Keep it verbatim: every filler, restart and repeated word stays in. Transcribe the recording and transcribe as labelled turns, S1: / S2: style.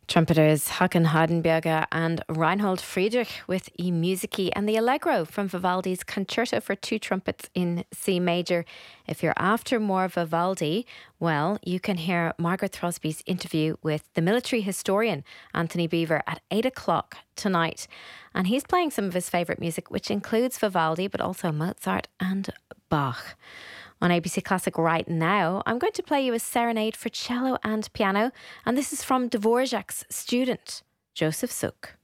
S1: Trumpeters Hakan Hardenberger and Reinhold Friedrich with I Musici and the Allegro from Vivaldi's Concerto for Two Trumpets in C Major. If you're after more Vivaldi, well, you can hear Margaret Throsby's interview with the military historian Anthony Beaver at eight o'clock tonight. And he's playing some of his favourite music, which includes Vivaldi, but also Mozart and Bach. On A B C Classic right now, I'm going to play you a serenade for cello and piano, and this is from Dvorak's student, Joseph Suk.